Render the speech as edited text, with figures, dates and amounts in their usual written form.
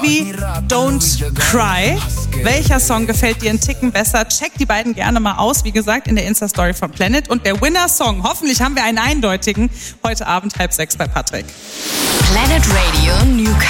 Baby, Don't Cry. Welcher Song gefällt dir einen Ticken besser? Check die beiden gerne mal aus, wie gesagt, in der Insta-Story von Planet. Und der Winner-Song, hoffentlich haben wir einen eindeutigen, heute Abend 5:30 bei Patrick. Planet Radio Newcastle.